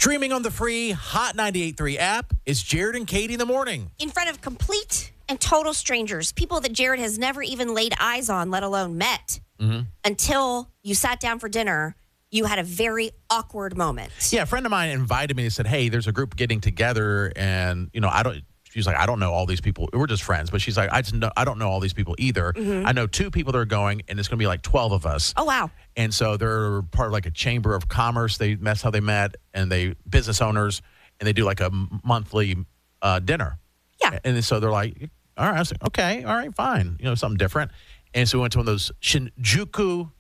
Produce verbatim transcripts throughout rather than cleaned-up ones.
Streaming on the free Hot ninety-eight point three app is Jared and Katie in the morning. In front of complete and total strangers, people that Jared has never even laid eyes on, let alone met, mm-hmm. until you sat down for dinner. You had a very awkward moment. Yeah, a friend of mine invited me and said, hey, there's a group getting together, and, you know, I don't, she's like, I don't know all these people. We're just friends, but she's like, I just know, I don't know all these people either. Mm-hmm. I know two people that are going, and it's going to be like twelve of us. Oh, wow. And so they're part of like a chamber of commerce. They, that's how they met, and they, business owners, and they do like a monthly uh, dinner. Yeah. And so they're like, all right, I was like, okay, all right, fine. You know, something different. And so we went to one of those Shinjuku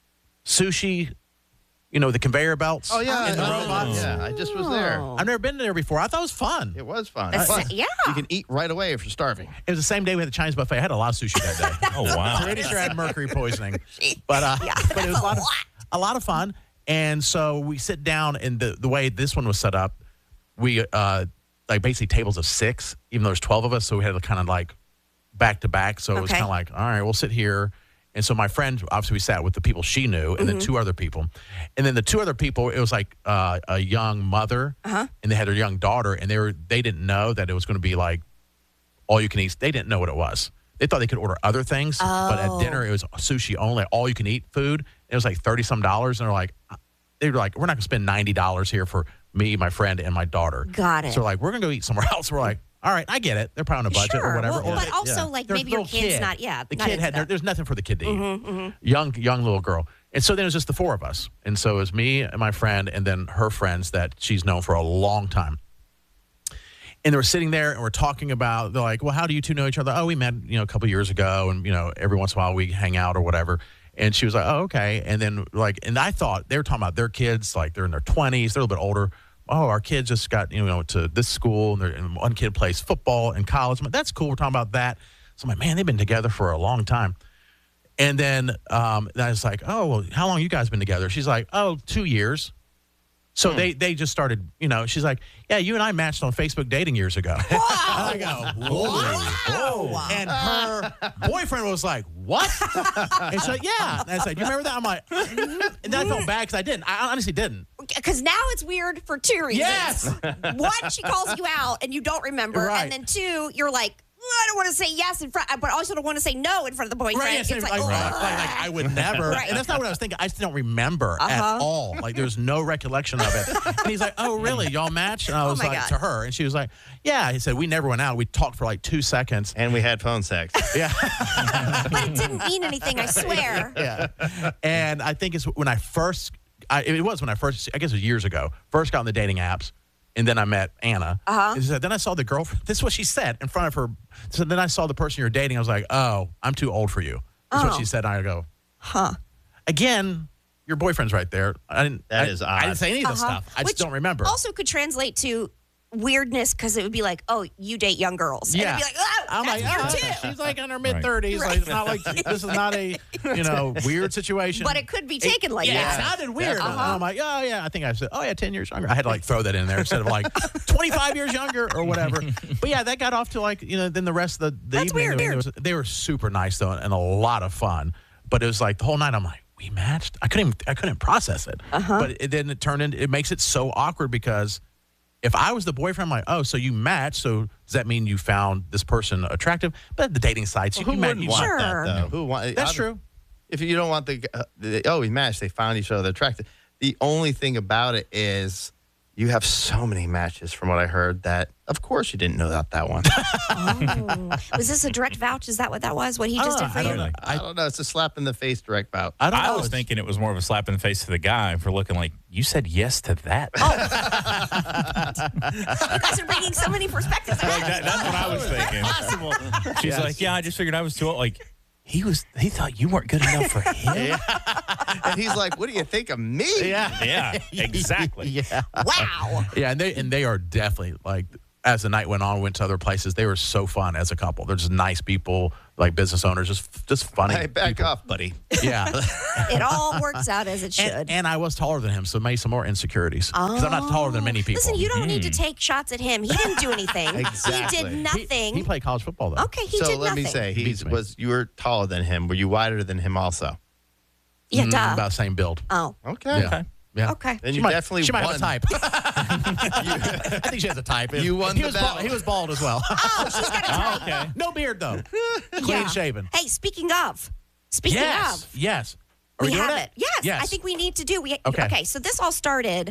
sushi, you know, the conveyor belts. Oh, yeah. And the Oh. robots. Yeah, I just was there. I've never been there before. I thought it was fun. It was fun. That's- Plus, yeah. You can eat right away if you're starving. It was the same day we had the Chinese buffet. I had a lot of sushi that day. Oh, wow. Pretty sure I had mercury poisoning. But uh, Yeah, but it was a lot, of, a lot of fun. And so we sit down, and the, the way this one was set up, we, uh, like, basically tables of six, even though there's twelve of us. So we had to kind of like back to back. So it was Okay. kind of like, all right, we'll sit here. And so my friend, obviously, we sat with the people she knew, and mm-hmm. then two other people. And then the two other people, it was like uh, a young mother, uh-huh. and they had their young daughter, and they were they didn't know that it was going to be like all you can eat. They didn't know what it was. They thought they could order other things, oh. but at dinner it was sushi only, all you can eat food. It was like thirty some dollars, and they're like, they were like, we're not going to spend ninety dollars here for me, my friend, and my daughter. Got it. So like, we're going to go eat somewhere else. We're like, all right, I get it. They're probably on a budget sure. or whatever. Well, or but they, also, yeah. like, Their maybe your little kid's kid. not, yeah. The not kid into had, there, that. there's nothing for the kid to eat. Mm-hmm, mm-hmm. Young, young little girl. And so then it was just the four of us. And so it was me and my friend and then her friends that she's known for a long time. And they were sitting there and we're talking about, they're like, well, how do you two know each other? Oh, we met, you know, a couple years ago. And, you know, every once in a while we hang out or whatever. And she was like, oh, okay. And then, like, and I thought they were talking about their kids, like they're in their twenties, they're a little bit older. Oh, our kid just got, you know, to this school, and, and one kid plays football in college. I'm like, that's cool. We're talking about that. So I'm like, man, they've been together for a long time. And then um, I was like, oh, well, how long you guys been together? She's like, oh, two years. So they they just started, you know, she's like, yeah, you and I matched on Facebook dating years ago. Wow. And I go, whoa. Wow. And her boyfriend was like, what? And she's like, yeah. And I said, you remember that? I'm like, and then I felt bad because I didn't. I honestly didn't. Because now it's weird for two reasons. Yes. One, she calls you out and you don't remember. Right. And then two, you're like, I don't want to say yes in front, but I also don't want to say no in front of the boyfriend. Right, yes, it's like, like, like, oh. like, like, I would never. Right. And that's not what I was thinking. I just don't remember Uh-huh. at all. Like, there's no recollection of it. And he's like, oh, really? Y'all matched? And I Oh, was my like, God. to her. And she was like, yeah. He said, we never went out. We talked for like two seconds. And we had phone sex. Yeah. But it didn't mean anything, I swear. Yeah. And I think it's when I first, I, it was when I first, I guess it was years ago, first got on the dating apps. And then I met Anna. Uh-huh. And she said, then I saw the girlfriend. This is what she said in front of her. So then I saw the person you're dating. I was like, oh, I'm too old for you. That's Oh. what she said. And I go, Huh. again, your boyfriend's right there. I didn't. That I, is I odd. didn't say any of this Uh-huh. stuff. I Which just don't remember. Also could translate to weirdness because it would be like, oh, you date young girls. Yeah. And it'd be like, oh, I'm that's like, weird oh, too. she's like in her mid thirties. Right. Like, it's not like this is not a you know weird situation. But it could be taken like yeah, that. it sounded weird. Uh-huh. And I'm like, oh yeah, I think I said, oh yeah, ten years younger. I had to like throw that in there instead of like twenty-five years younger or whatever. But yeah, that got off to like you know then the rest of the, the That's evening. weird, I mean, weird. it was- they were super nice though and a lot of fun. But it was like the whole night I'm like, we matched. I couldn't even, I couldn't process it. Uh-huh. But it, then it turned into it makes it so awkward because. If I was the boyfriend, I'm like, oh, so you matched, so does that mean you found this person attractive? But the dating sites, Well, you, who you met- wouldn't you- want Sure. that, though? Who want, That's I- true. If you don't want the, uh, the, oh, we matched, they found each other attractive. The only thing about it is you have so many matches from what I heard that, of course, you didn't know about that one. Oh. Was this a direct vouch? Is that what that was? What he I just don't did know. for I you? don't know. I don't know. It's a slap in the face direct bout. I don't I know. was thinking it was more of a slap in the face to the guy for looking like, you said yes to that. You guys are bringing so many perspectives. Like, that- that's what I was thinking. Possible. She's Yes. like, yeah, I just figured I was too old. Like, he was, he thought you weren't good enough for him. And he's like, what do you think of me? Yeah. Yeah, exactly. Yeah. Wow. Yeah, and they and they are definitely like as the night went on, went to other places. They were so fun as a couple. They're just nice people, like business owners, just just funny. Hey, back people. off, buddy. Yeah. It all works out as it should. and, and I was taller than him, so maybe some more insecurities. Because I'm not taller than many people. Listen, you don't need to take shots at him. He didn't do anything. Exactly. He did He- nothing. He played college football though. okay, he so did let nothing. me say, he Beats me. was you were taller than him. Were you wider than him also? Yeah, Mm, duh. about the same build. Oh. Okay. Yeah. Okay. Yeah. Okay. Then She you might, definitely she might won. have a type. I think she has a type. You won he the was bald, battle. He was bald as well. Oh, she's got a Oh, type. okay. No beard though. Clean Yeah. shaven. Hey, speaking of, speaking Yes. of, Yes. Are we we doing have it? it. Yes, Yes. I think we need to do. We Okay. okay. So this all started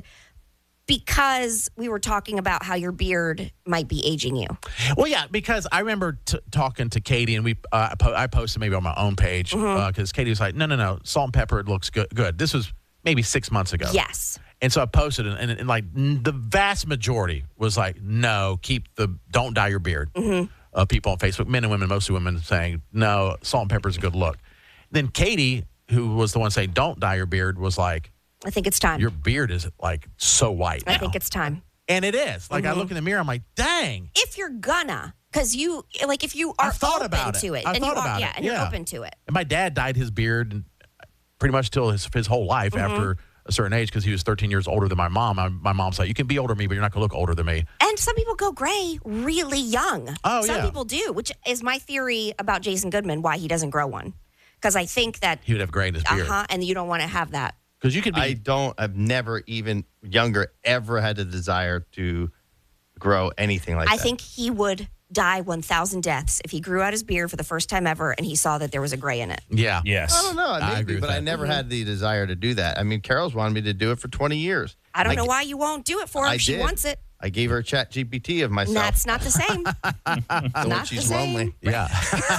because we were talking about how your beard might be aging you. Well, yeah, because I remember t- talking to Katie, and we uh, I po- I posted maybe on my own page because Mm-hmm. Katie was like, "No, no, no, salt and pepper looks good." Good. This was maybe six months ago. Yes. And so I posted, and, and, and like n- the vast majority was like, "No, keep the don't dye your beard." Mm-hmm. Uh, people on Facebook, men and women, mostly women, saying, "No, salt and pepper is a good look." Then Katie, who was the one saying, "Don't dye your beard," was like, I think it's time. "Your beard is like so white I now." think it's time. and it is. Like I Mm-hmm. look in the mirror, I'm like, "Dang." If you're gonna, because you like, if you are I've thought open about it. to it, I've and thought you are, about yeah, it. and you're Yeah. open to it. And my dad dyed his beard and pretty much till his his whole life Mm-hmm. after a certain age because he was thirteen years older than my mom. I, my mom's like, "You can be older than me, but you're not going to look older than me." And some people go gray really young. Oh, some yeah. people do, which is my theory about Jason Goodman, why he doesn't grow one. Because I think that, He would have gray in his uh beard huh, and you don't want to have that. because you could be. I don't. I've never even younger ever had the desire to grow anything like I that. think he would die one thousand deaths if he grew out his beard for the first time ever and he saw that there was a gray in it. yeah. Yes. I don't know. I Maybe, agree with but I that. never Mm-hmm. had the desire to do that. I mean, Carol's wanted me to do it for twenty years. I don't know g- why you won't do it for her I if she did. wants it. I gave her a chat G P T of myself. That's not the same. when not she's the same. lonely. Yeah.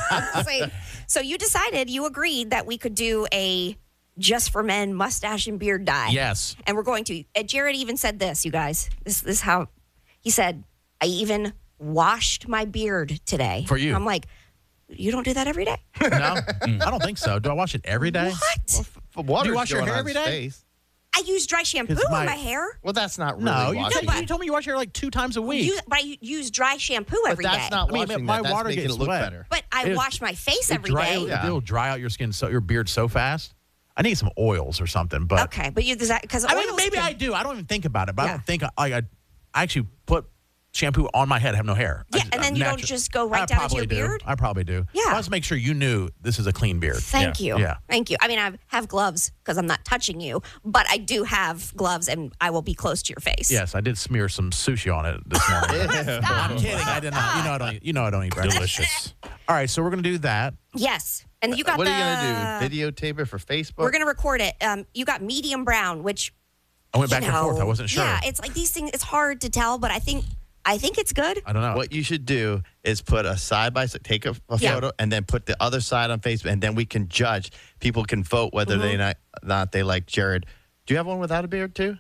Same. So you decided, you agreed that we could do a just for men mustache and beard dye. Yes. And we're going to. Uh, Jared even said this, you guys. This, this is how he said, I even washed my beard today. For you. I'm like, you don't do that every day? No, I don't think so. Do I wash it every day? What? But water's wash your going hair on every his day? face. I use dry shampoo It's in my- my hair. Well, that's not really No, you, washing. told- you told me you wash your hair like two times a week. Use, but I use dry shampoo but every day. that's not I mean, washing. my that. That's water making gets it look wet. better. But I It- wash my face It every dry, day. It'll, Yeah. it'll dry out your skin, so your beard so fast. I need some oils or something. But Okay, but you because I mean, maybe I do. I don't even think about it. But I Yeah. don't think I, I, I actually put shampoo on my head. I have no hair. I Yeah, just- and then I'm you don't natural. just go right I down into probably your do. beard? I probably do. Yeah. I just make sure you knew this is a clean beard. Thank Yeah. you. Yeah. Thank you. I mean, I have gloves because I'm not touching you, but I do have gloves and I will be close to your face. Yes, I did smear some sushi on it this morning. I'm kidding. I did not. You know I don't. Eat, you know I don't eat breakfast. Delicious. All right, so we're gonna do that. Yes. And you got What the, are you gonna do? Videotape it for Facebook? We're going to record it. Um, you got medium brown, which I went you back and forth. I know, wasn't sure. Yeah, it's like these things. It's hard to tell, but I think I think it's good. I don't know. What you should do is put a side by side, take a, a Yeah. photo, and then put the other side on Facebook, and then we can judge. People can vote whether Mm-hmm. they not, not they like Jared. Do you have one without a beard too?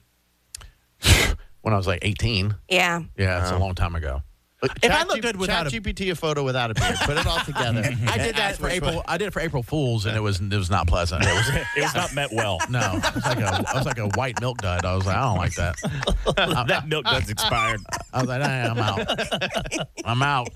When I was like eighteen. Yeah. Yeah, it's a Wow. long time ago. If If I look good without a- G P T a photo without a beard, put it all together. I did that for April. I did it for April Fools, and it was it was not pleasant. It was It was not met well. no. It was like a I was like a white milk dud. I was like, I don't like that. That milk duds expired. I was like, nah, I'm out. I'm out.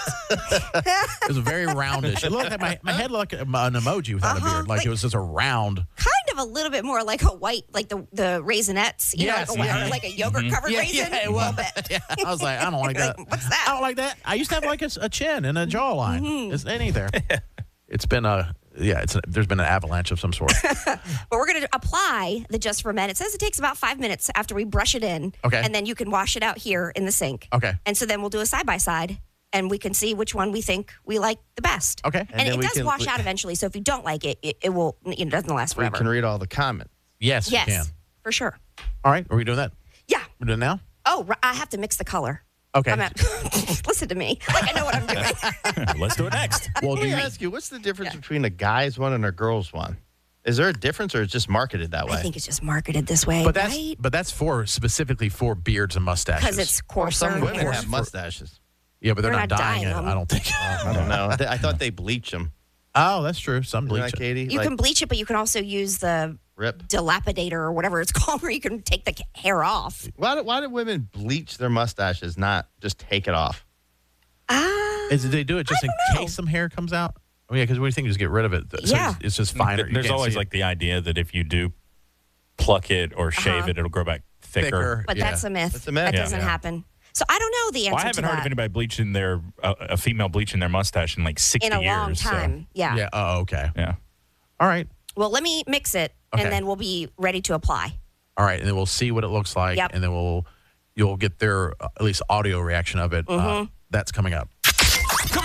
It was very roundish. It looked like my, my head looked like an emoji without Uh-huh, a beard. Like, like- it was just a round. Kind of a little bit more like a white, like the the raisinets, you Yes, know, like, a, yeah. like a yogurt covered Yeah, raisin. yeah, it a little was. bit. Yeah. I was like, I don't like that. Like, what's that? I don't like that. I used to have like a, a chin and a jawline. It's any there. It's been a yeah. It's a, there's been an avalanche of some sort. But we're going to apply the Just for Men. It says it takes about five minutes after we brush it in. Okay. And then you can wash it out here in the sink. Okay. And so then we'll do a side by side and we can see which one we think we like the best. Okay. And, And then it we does can- wash we- out eventually. So if you don't like it, it, it will, you know, it doesn't last We forever. can read all the comments. Yes, yes, you can. for sure. All right. Are we doing that? Yeah. We're doing it now. Oh, r- I have to mix the color. Okay. I'm at, listen to me. Like I know what I'm doing. Let's do it next. Well, Let do me you, ask you, what's the difference between a guy's one and a girl's one? Is there a difference, or it's just marketed that way? I think it's just marketed this way, but that's right? but that's for specifically for beards and mustaches. Because it's coarser. Some women and- have mustaches. yeah, but they're We're not, not dyeing dyeing it. them. I don't think. I don't know. I thought they bleach them. Oh, that's true. Some Isn't bleach. that, it. Katie? You Like, can bleach it, but you can also use the rip. dilapidator or whatever it's called, where you can take the hair off. Why do, why do women bleach their mustaches, not just take it off? Ah, Is it they do it just I in don't know. case some hair comes out? Oh yeah, because what do you think? Just get rid of it. So Yeah. it's, it's just finer. You There's can't always see it. like the idea that if you do pluck it or shave Uh-huh. it, it'll grow back thicker. thicker. but yeah. that's a myth. That's a myth. That Yeah. doesn't Yeah. happen. So I don't know the answer Well, I haven't to heard that of anybody bleaching their uh, a female bleaching their mustache in like sixty in a years. long so, time. Yeah. Yeah. Oh, okay. yeah. All right. Well, let me mix it, Okay. and then we'll be ready to apply. All right, and then we'll see what it looks like, Yep. and then we'll you'll get their uh, at least audio reaction of it. Uh, that's coming up.